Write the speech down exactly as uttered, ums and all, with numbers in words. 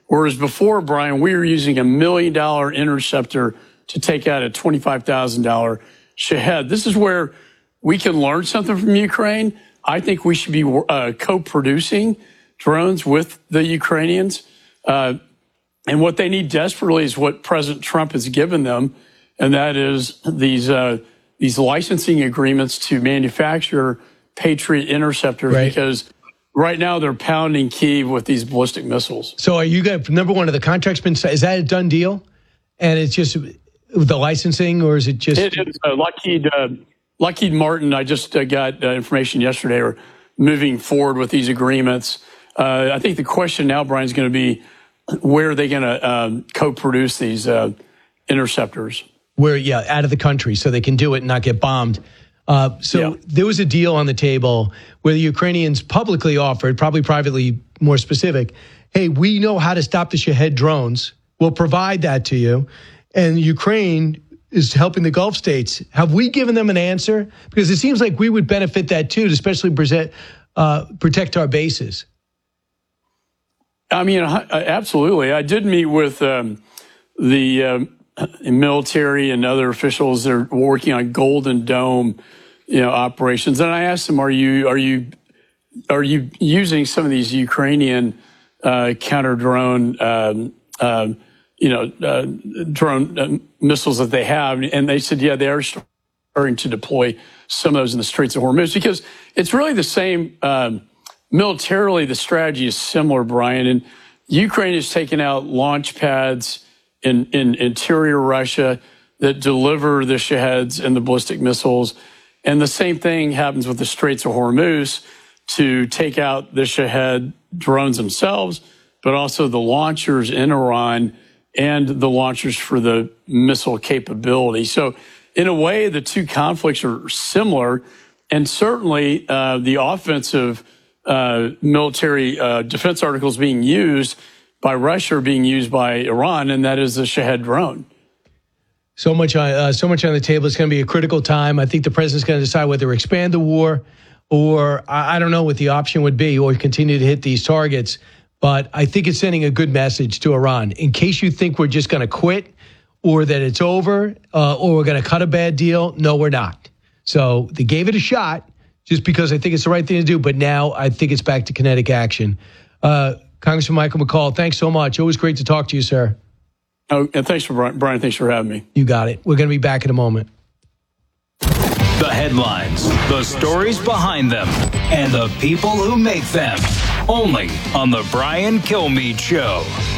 Whereas before, Brian, we were using a million dollar interceptor to take out a twenty-five thousand dollars Shahed. This is where we can learn something from Ukraine. I think we should be uh, co-producing drones with the Ukrainians. Uh, and what they need desperately is what President Trump has given them, and that is these uh, these licensing agreements to manufacture Patriot interceptors, right? Because right now they're pounding Kyiv with these ballistic missiles. So are you going to, number one, are the contracts been, is that a done deal? And it's just the licensing, or is it just? It is. Uh, Lockheed, uh, Lockheed Martin, I just uh, got uh, information yesterday, are moving forward with these agreements. Uh, I think the question now, Brian, is going to be, where are they going to um, co-produce these uh, interceptors? Where, yeah, out of the country, so they can do it and not get bombed. Uh, so yeah. There was a deal on the table where the Ukrainians publicly offered, probably privately more specific, hey, we know how to stop the Shahed drones. We'll provide that to you. And Ukraine is helping the Gulf states. Have we given them an answer? Because it seems like we would benefit that too, to especially present, uh, protect our bases. I mean, absolutely. I did meet with um, the um, military and other officials that are working on Golden Dome, you know, operations. And I asked them, are you, are you, are you using some of these Ukrainian uh, counter drone, um, uh, you know, uh, drone uh, missiles that they have? And they said, yeah, they are starting to deploy some of those in the Straits of Hormuz, because it's really the same. Um, militarily, the strategy is similar, Brian. And Ukraine has taken out launch pads in, in interior Russia that deliver the Shaheds and the ballistic missiles. And the same thing happens with the Straits of Hormuz to take out the Shahed drones themselves, but also the launchers in Iran and the launchers for the missile capability. So in a way, the two conflicts are similar. And certainly uh, the offensive uh, military uh, defense articles being used by Russia are being used by Iran, and that is the Shahed drone. So much, uh, so much on the table. It's going to be a critical time. I think the president's going to decide whether to expand the war, or I don't know what the option would be, or continue to hit these targets. But I think it's sending a good message to Iran. In case you think we're just going to quit, or that it's over, uh, or we're going to cut a bad deal, no, we're not. So they gave it a shot, just because I think it's the right thing to do. But now I think it's back to kinetic action. Uh, Congressman Michael McCaul, thanks so much. Always great to talk to you, sir. Oh, and thanks for Brian. Brian, thanks for having me. You got it. We're going to be back in a moment. The headlines, the stories behind them, and the people who make them. Only on the Brian Kilmeade Show.